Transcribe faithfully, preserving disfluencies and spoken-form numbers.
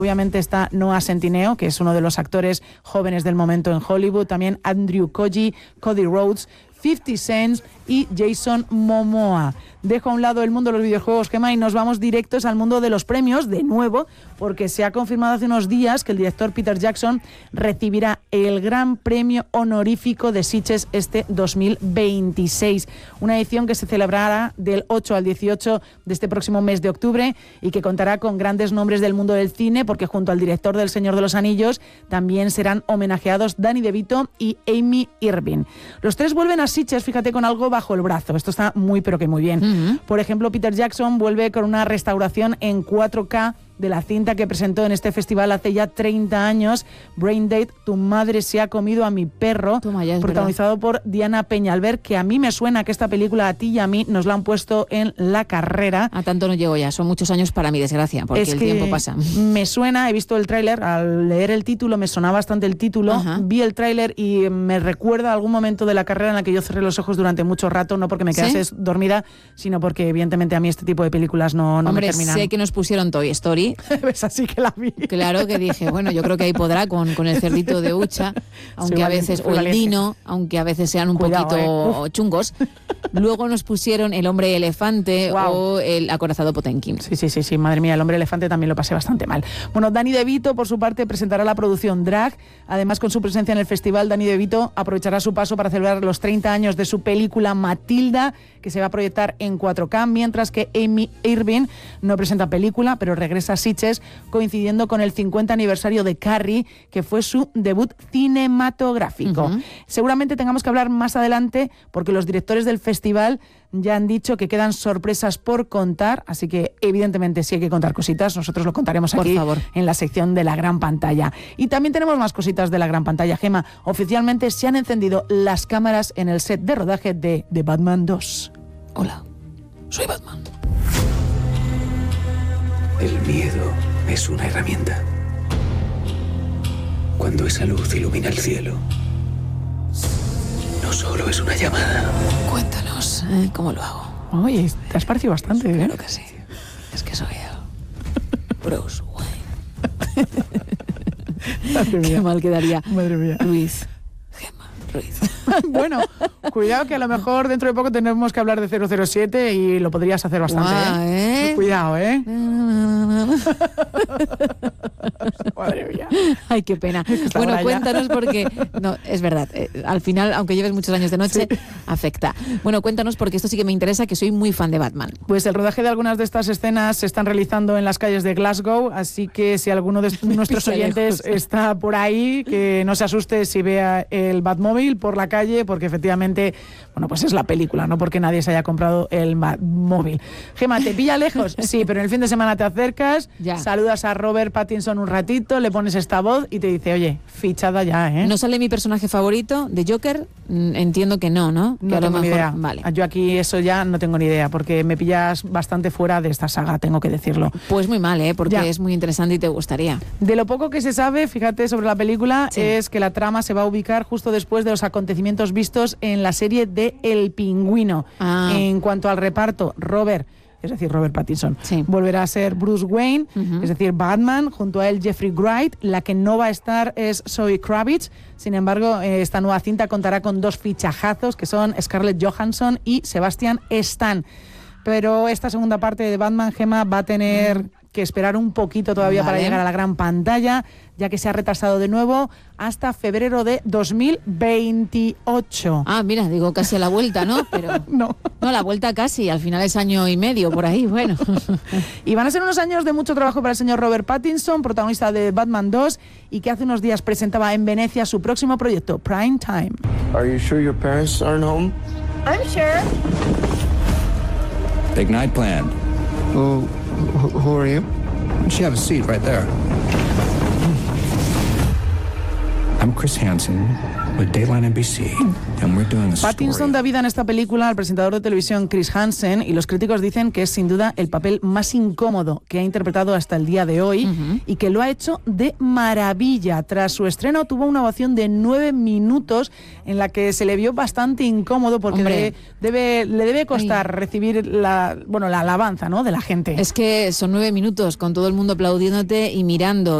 Obviamente está Noah Centineo, que es uno de los actores jóvenes del momento en Hollywood, también Andrew Koji, Cody Rhodes, fifty Cent y Jason Momoa. Dejo a un lado el mundo de los videojuegos, Gemma, y nos vamos directos al mundo de los premios, de nuevo, porque se ha confirmado hace unos días que el director Peter Jackson recibirá el Gran Premio Honorífico de Sitges este dos mil veintiséis, una edición que se celebrará del ocho al dieciocho de este próximo mes de octubre y que contará con grandes nombres del mundo del cine, porque junto al director del Señor de los Anillos también serán homenajeados Danny DeVito y Amy Irving. Los tres vuelven a Sitges, fíjate, con algo bajo el brazo. Esto está muy, pero que muy bien. Uh-huh. Por ejemplo, Peter Jackson vuelve con una restauración en cuatro K de la cinta que presentó en este festival hace ya treinta años, Braindate, Tu madre se ha comido a mi perro, Toma, ya, protagonizado verdad. por Diana Peñalver, que a mí me suena que esta película a ti y a mí nos la han puesto en La Carrera. A tanto no llego ya, son muchos años para mi desgracia, porque es el que tiempo pasa. Me suena, he visto el tráiler, al leer el título me sonaba bastante el título, Ajá. vi el tráiler y me recuerda a algún momento de La Carrera en la que yo cerré los ojos durante mucho rato, no porque me quedase ¿Sí? dormida, sino porque evidentemente a mí este tipo de películas no, no Hombre, me terminan. sé que nos pusieron Toy Story. ¿Ves? Así que la vi. Claro que dije, bueno, yo creo que ahí podrá con, con el cerdito de Ucha, aunque sí, a veces, o el valiente. Dino, aunque a veces sean un Cuidado, poquito eh. chungos. Luego nos pusieron El hombre elefante wow. o El acorazado Potemkin. Sí, sí, sí, sí, madre mía, El hombre elefante también lo pasé bastante mal. Bueno, Danny DeVito, por su parte, presentará la producción Drag. Además, con su presencia en el festival, Danny DeVito aprovechará su paso para celebrar los treinta años de su película Matilda, que se va a proyectar en cuatro K, mientras que Amy Irving no presenta película, pero regresa a Sitges, coincidiendo con el cincuenta aniversario de Carrie, que fue su debut cinematográfico. Uh-huh. Seguramente tengamos que hablar más adelante, porque los directores del festival ya han dicho que quedan sorpresas por contar, así que evidentemente si hay que contar cositas, nosotros lo contaremos aquí en la sección de la gran pantalla. Y también tenemos más cositas de la gran pantalla, Gema. Oficialmente se han encendido las cámaras en el set de rodaje de The Batman dos. Hola, soy Batman. El miedo es una herramienta. Cuando esa luz ilumina el cielo, no solo es una llamada. Cuéntanos, ¿eh? ¿Cómo lo hago? Oye, te has parecido bastante, ¿eh? Claro que sí. Es que soy el Bruce Wayne. Madre mía. Qué mal quedaría. Madre mía. Ruiz. Gemma Ruiz. Bueno, cuidado que a lo mejor dentro de poco tenemos que hablar de cero cero siete y lo podrías hacer bastante, Guau, ¿eh? ¿eh? Cuidado, ¿eh? Madre mía. Ay, qué pena. Bueno, cuéntanos porque... No, es verdad. Eh, al final, aunque lleves muchos años de noche, sí. afecta. Bueno, cuéntanos porque esto sí que me interesa, que soy muy fan de Batman. Pues el rodaje de algunas de estas escenas se están realizando en las calles de Glasgow, así que si alguno de nuestros oyentes está por ahí, que no se asuste si vea el Batmóvil por la calle, porque efectivamente, bueno, pues es la película, no porque nadie se haya comprado el Batmóvil. Gema, ¿te pilla lejos? Sí, pero en el fin de semana te acercas, ya. saludas a Robert Pattinson un ratito, le pones esta voz y te dice, oye, fichada ya, ¿eh? ¿No sale mi personaje favorito de Joker? Entiendo que no, ¿no? Que no a lo tengo mejor... ni idea. Vale. Yo aquí eso ya no tengo ni idea, porque me pillas bastante fuera de esta saga, tengo que decirlo. Pues muy mal, ¿eh? Porque ya. es muy interesante y te gustaría. De lo poco que se sabe, fíjate, sobre la película, sí. es que la trama se va a ubicar justo después de los acontecimientos vistos en la serie de El Pingüino. Ah. En cuanto al reparto, Robert... es decir, Robert Pattinson, sí. volverá a ser Bruce Wayne, uh-huh. es decir, Batman, junto a él Jeffrey Wright. La que no va a estar es Zoe Kravitz. Sin embargo, esta nueva cinta contará con dos fichajazos, que son Scarlett Johansson y Sebastian Stan. Pero esta segunda parte de Batman, Gemma, va a tener... Uh-huh. que esperar un poquito todavía vale. para llegar a la gran pantalla, ya que se ha retrasado de nuevo hasta febrero de dos mil veintiocho. Ah, mira, digo casi a la vuelta, ¿no? Pero no. No, la vuelta casi, al final es año y medio, por ahí, bueno. Y van a ser unos años de mucho trabajo para el señor Robert Pattinson, protagonista de Batman dos, y que hace unos días presentaba en Venecia su próximo proyecto, Prime Time. Are you sure your parents aren't home? I'm sure. Big night plan. Who, who are you? You have a seat right there. I'm Chris Hansen, with Dayline N B C, and we're doing a story. Pattinson da vida en esta película al presentador de televisión Chris Hansen, y los críticos dicen que es sin duda el papel más incómodo que ha interpretado hasta el día de hoy, uh-huh. y que lo ha hecho de maravilla. Tras su estreno tuvo una ovación de nueve minutos en la que se le vio bastante incómodo porque debe, debe, le debe costar Ay. recibir la, bueno, la alabanza, ¿no?, de la gente. Es que son nueve minutos con todo el mundo aplaudiéndote y mirando.